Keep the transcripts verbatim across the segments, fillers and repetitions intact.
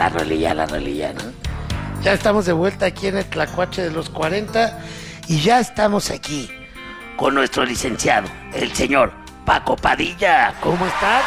La rolilla, la rolilla, ¿no? Ya estamos de vuelta aquí en el Tlacuache de los cuarenta y ya estamos aquí con nuestro licenciado, el señor Paco Padilla. ¿Cómo está?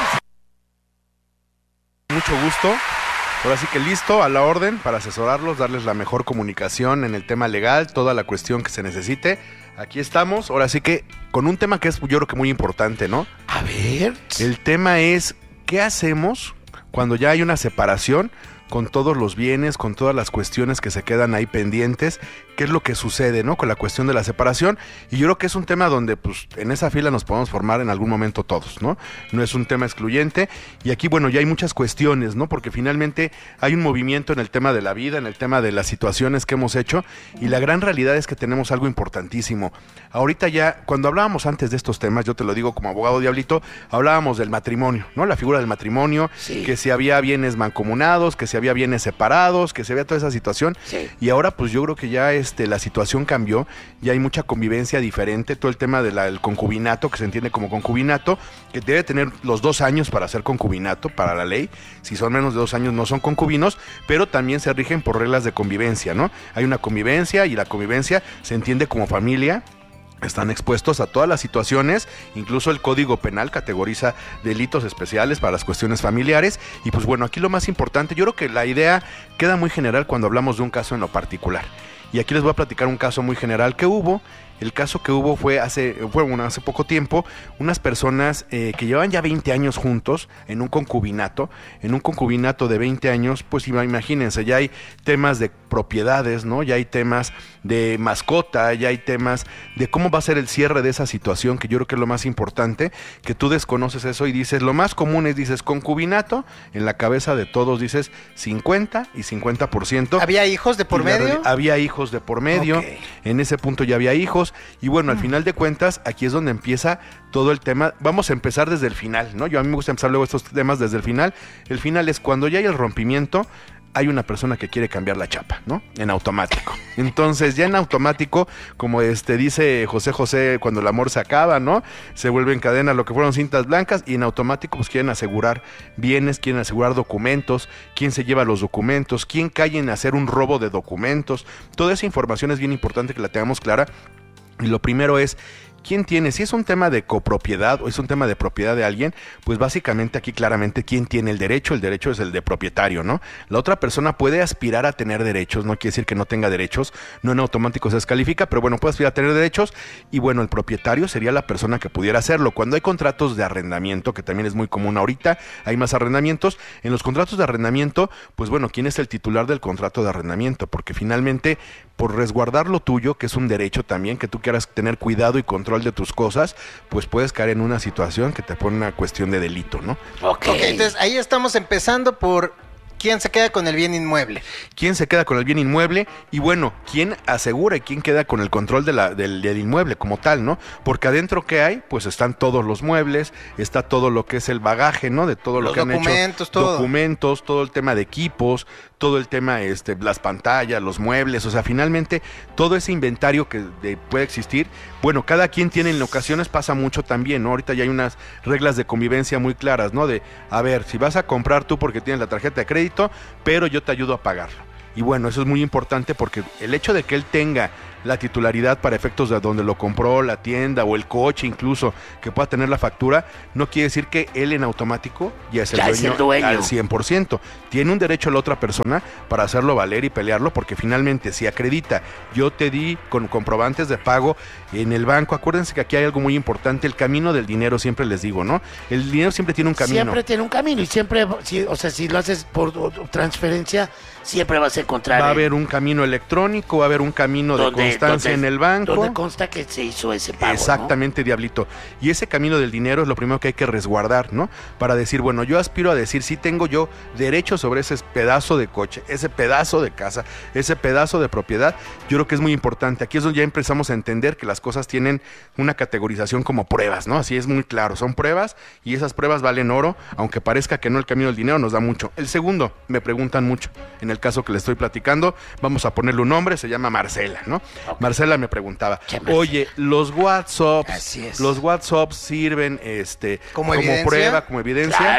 Mucho gusto. Ahora sí que listo, a la orden para asesorarlos, darles la mejor comunicación en el tema legal, toda la cuestión que se necesite. Aquí estamos, ahora sí que con un tema que es yo creo que muy importante, ¿no? A ver. El tema es, ¿qué hacemos cuando ya hay una separación con todos los bienes, con todas las cuestiones que se quedan ahí pendientes? ¿Qué es lo que sucede, no? Con la cuestión de la separación. Y yo creo que es un tema donde, pues, en esa fila nos podemos formar en algún momento todos, ¿no? No es un tema excluyente. Y aquí, bueno, ya hay muchas cuestiones, ¿no? Porque finalmente hay un movimiento en el tema de la vida, en el tema de las situaciones que hemos hecho. Y la gran realidad es que tenemos algo importantísimo. Ahorita ya, cuando hablábamos antes de estos temas, yo te lo digo como abogado diablito, hablábamos del matrimonio, ¿no? La figura del matrimonio, sí. Que si había bienes mancomunados, que si había bienes separados, que si había toda esa situación. Sí. Y ahora, pues yo creo que ya es Este, la situación cambió, ya hay mucha convivencia diferente, todo el tema del concubinato, que se entiende como concubinato, que debe tener los dos años para ser concubinato, para la ley. Si son menos de dos años no son concubinos, pero también se rigen por reglas de convivencia, ¿no? Hay una convivencia y la convivencia se entiende como familia. Están expuestos a todas las situaciones, incluso el Código Penal categoriza delitos especiales para las cuestiones familiares. Y pues bueno, aquí lo más importante, yo creo que la idea queda muy general cuando hablamos de un caso en lo particular. Y aquí les voy a platicar un caso muy general que hubo. El caso que hubo fue hace, fue bueno, hace poco tiempo, unas personas eh, que llevan ya veinte años juntos en un concubinato, en un concubinato de veinte años, pues imagínense, ya hay temas de propiedades, ¿no? Ya hay temas de mascota, ya hay temas de cómo va a ser el cierre de esa situación, que yo creo que es lo más importante, que tú desconoces eso y dices, lo más común es, dices, concubinato, en la cabeza de todos dices cincuenta y cincuenta por ciento. ¿Había hijos de por medio? Había hijos de por medio, Okay. En ese punto ya había hijos. Y bueno, al final de cuentas, aquí es donde empieza todo el tema. Vamos a empezar desde el final, ¿no? Yo a mí me gusta empezar luego estos temas desde el final. El final es cuando ya hay el rompimiento, hay una persona que quiere cambiar la chapa, ¿no? En automático. Entonces, ya en automático, como este dice José José, cuando el amor se acaba, ¿no? Se vuelve en cadena lo que fueron cintas blancas y en automático pues quieren asegurar bienes, quieren asegurar documentos, quién se lleva los documentos, quién cae en hacer un robo de documentos. Toda esa información es bien importante que la tengamos clara. Y lo primero es, ¿quién tiene? Si es un tema de copropiedad o es un tema de propiedad de alguien, pues básicamente aquí claramente quién tiene el derecho. El derecho es el de propietario, ¿no? La otra persona puede aspirar a tener derechos, no quiere decir que no tenga derechos, no en automático se descalifica, pero bueno, puede aspirar a tener derechos y bueno, el propietario sería la persona que pudiera hacerlo. Cuando hay contratos de arrendamiento, que también es muy común ahorita, hay más arrendamientos, en los contratos de arrendamiento, pues bueno, ¿quién es el titular del contrato de arrendamiento? Porque finalmente, por resguardar lo tuyo, que es un derecho también, que tú quieras tener cuidado y control de tus cosas, pues puedes caer en una situación que te pone una cuestión de delito, ¿no? Ok. Ok, entonces ahí estamos empezando por quién se queda con el bien inmueble. ¿Quién se queda con el bien inmueble? Y bueno, ¿quién asegura y quién queda con el control de la, del, del inmueble como tal, ¿no? Porque adentro, ¿qué hay? Pues están todos los muebles, está todo lo que es el bagaje, ¿no? De todo lo Los que han hecho. documentos, todo. Documentos, todo el tema de equipos, todo el tema, este, las pantallas, los muebles, o sea, finalmente todo ese inventario que de, puede existir, bueno, cada quien tiene, en ocasiones pasa mucho también, ¿no? Ahorita ya hay unas reglas de convivencia muy claras, ¿no? De, a ver, si vas a comprar tú porque tienes la tarjeta de crédito, pero yo te ayudo a pagarlo. Y bueno, eso es muy importante porque el hecho de que él tenga la titularidad para efectos de donde lo compró, la tienda o el coche incluso, que pueda tener la factura, no quiere decir que él en automático ya es el, Ya dueño, es el dueño al cien por ciento. Tiene un derecho la otra persona para hacerlo valer y pelearlo, porque finalmente si acredita, yo te di con comprobantes de pago en el banco, acuérdense que aquí hay algo muy importante, el camino del dinero, siempre les digo, ¿no? El dinero siempre tiene un camino. Siempre tiene un camino y siempre, si, o sea, si lo haces por transferencia, siempre vas a encontrar. Va a el, haber un camino electrónico, va a haber un camino donde, de constancia donde, en el banco. Donde consta que se hizo ese pago, Exactamente, ¿no? Diablito. Y ese camino del dinero es lo primero que hay que resguardar, ¿no? Para decir, bueno, yo aspiro a decir, sí tengo yo derecho sobre ese pedazo de coche, ese pedazo de casa, ese pedazo de propiedad. Yo creo que es muy importante. Aquí es donde ya empezamos a entender que las cosas tienen una categorización como pruebas, ¿no? Así es muy claro, son pruebas y esas pruebas valen oro, aunque parezca que no, el camino del dinero nos da mucho. El segundo, me preguntan mucho, en el caso que le estoy platicando, vamos a ponerle un nombre, se llama Marcela, ¿no? Okay. Marcela me preguntaba, oye, los WhatsApps, los WhatsApps sirven este como, como evidencia? prueba, como evidencia. Claro.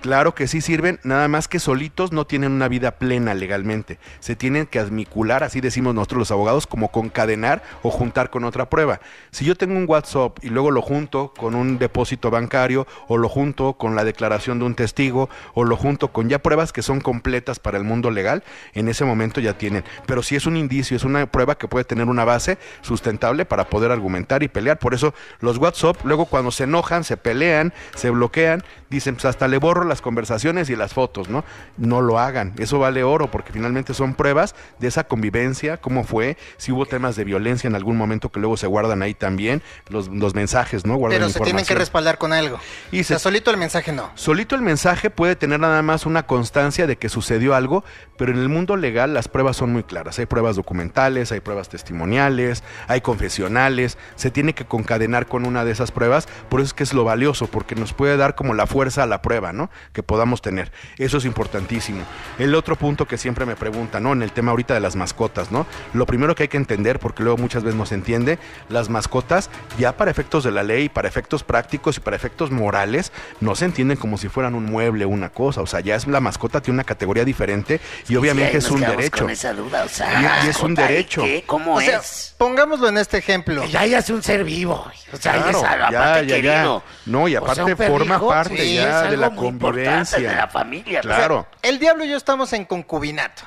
Claro que sí sirven, nada más que solitos no tienen una vida plena legalmente. Se tienen que admicular, así decimos nosotros los abogados, como concadenar o juntar con otra prueba. Si yo tengo un WhatsApp y luego lo junto con un depósito bancario o lo junto con la declaración de un testigo o lo junto con ya pruebas que son completas para el mundo legal, en ese momento ya tienen. Pero si es un indicio, es una prueba que puede tener una base sustentable para poder argumentar y pelear. Por eso los WhatsApp, luego cuando se enojan, se pelean, se bloquean, dicen, pues hasta le borro las conversaciones y las fotos, ¿no? No lo hagan, eso vale oro, porque finalmente son pruebas de esa convivencia, cómo fue, si hubo temas de violencia en algún momento que luego se guardan ahí también, los, los mensajes, ¿no? Guardan Pero se tienen que respaldar con algo. Y o sea, se, solito el mensaje no. Solito el mensaje puede tener nada más una constancia de que sucedió algo, pero en el mundo legal las pruebas son muy claras. Hay pruebas documentales, hay pruebas testimoniales, hay confesionales, se tiene que concadenar con una de esas pruebas, por eso es que es lo valioso, porque nos puede dar como la fuerza a la prueba, ¿no? Que podamos tener. Eso es importantísimo. El otro punto que siempre me preguntan, ¿no? En el tema ahorita de las mascotas, ¿no? Lo primero que hay que entender, porque luego muchas veces no se entiende, las mascotas ya para efectos de la ley, para efectos prácticos y para efectos morales, no se entienden como si fueran un mueble o una cosa. O sea, ya es la mascota, tiene una categoría diferente y Sí, obviamente sí, es un derecho. Con esa duda, o sea, Y- y es un mascota, ¿y derecho. qué? ¿Cómo O sea, es? pongámoslo en este ejemplo. Ya, ya es un ser vivo. O sea, Claro, ya es algo, ya, aparte ya, ya. querido. No, y O sea, aparte un forma perrijo, parte sí, ya es de la algo muy importante convivencia. de la familia. Claro. El diablo y yo estamos en concubinato.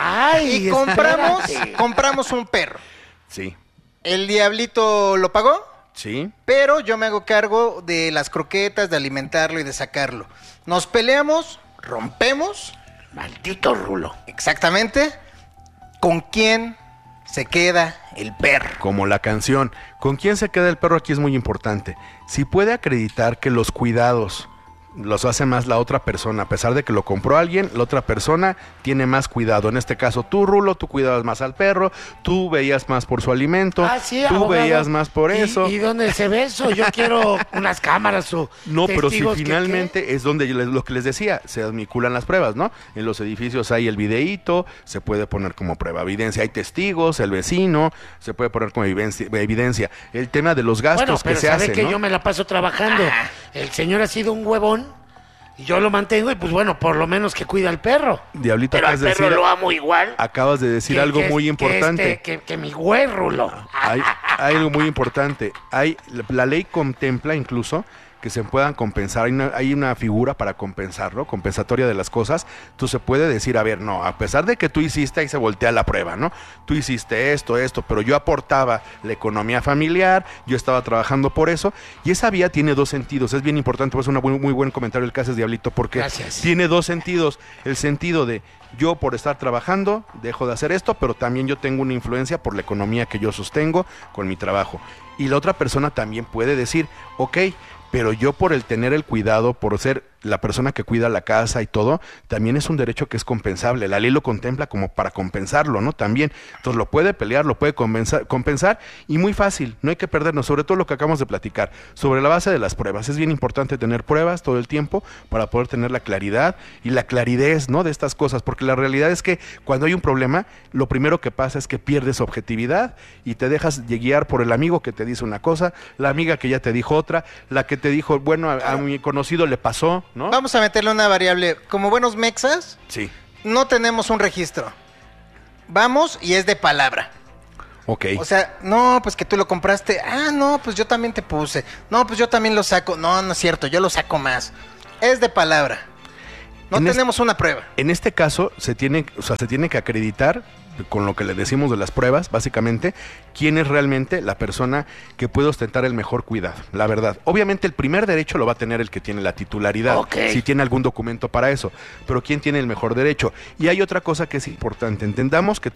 Ay, Y compramos, espérate. compramos un perro. Sí, El diablito lo pagó, sí. pero yo me hago cargo de las croquetas, de alimentarlo y de sacarlo. Nos peleamos, rompemos, Maldito Rulo. exactamente, ¿con quién se queda el perro? Como la canción. ¿Con quién se queda el perro? Aquí es muy importante. Si puede acreditar que los cuidados los hace más la otra persona, a pesar de que lo compró alguien, la otra persona tiene más cuidado. En este caso, tú, Rulo, tú cuidabas más al perro, tú veías más por su alimento, Ah, sí, tú abogado. veías más por ¿Y- eso. ¿Y dónde se ve eso? Yo quiero unas cámaras o No, pero si testigos que- finalmente es donde yo les- lo que les decía, se admiculan las pruebas, ¿no? En los edificios hay el videíto, se puede poner como prueba evidencia, hay testigos, el vecino, se puede poner como evidencia. evidencia. El tema de los gastos Bueno, que pero se sabe hacen, que ¿no? yo me la paso trabajando. El señor ha sido un huevón y yo lo mantengo y pues bueno, por lo menos que cuida al perro. Diablito, Pero al acabas de perro decir- lo amo igual. Acabas de decir que- algo que- muy que importante. este- que, que mi güey Rulo. Hay, hay algo muy importante. Hay, la, la ley contempla incluso que se puedan compensar. Hay una, hay una figura para compensarlo, compensatoria de las cosas. Tú se puede decir, a ver, no, a pesar de que tú hiciste, ahí se voltea la prueba, ¿no? Tú hiciste esto, esto, pero yo aportaba la economía familiar, yo estaba trabajando por eso, y esa vía tiene dos sentidos. Es bien importante, pues, un muy, muy buen comentario el que haces, Diablito, porque Gracias. tiene dos sentidos. El sentido de yo por estar trabajando dejo de hacer esto, pero también yo tengo una influencia por la economía que yo sostengo con mi trabajo. Y la otra persona también puede decir, ok, pero yo por el tener el cuidado, por ser la persona que cuida la casa y todo, también es un derecho que es compensable. La ley lo contempla como para compensarlo, ¿no? También. Entonces lo puede pelear, lo puede compensar, compensar y muy fácil, no hay que perdernos, sobre todo lo que acabamos de platicar, sobre la base de las pruebas. Es bien importante tener pruebas todo el tiempo para poder tener la claridad y la claridez, ¿no? De estas cosas, porque la realidad es que cuando hay un problema, lo primero que pasa es que pierdes objetividad y te dejas guiar por el amigo que te dice una cosa, la amiga que ya te dijo otra, la que te dijo, bueno, a, a mi conocido le pasó, ¿no? Vamos a meterle una variable. Como buenos mexas, Sí, no tenemos un registro. Vamos y es de palabra. ok. O sea, no, pues que tú lo compraste. Ah, no, pues yo también te puse. No, pues yo también lo saco. No, no es cierto, yo lo saco más. Es de palabra. No En es- tenemos una prueba. En este caso, se tiene, o sea, se tiene que acreditar, con lo que le decimos de las pruebas, básicamente, quién es realmente la persona que puede ostentar el mejor cuidado, la verdad. Obviamente el primer derecho lo va a tener el que tiene la titularidad, Ok. si tiene algún documento para eso, pero quién tiene el mejor derecho. Y hay otra cosa que es importante, entendamos que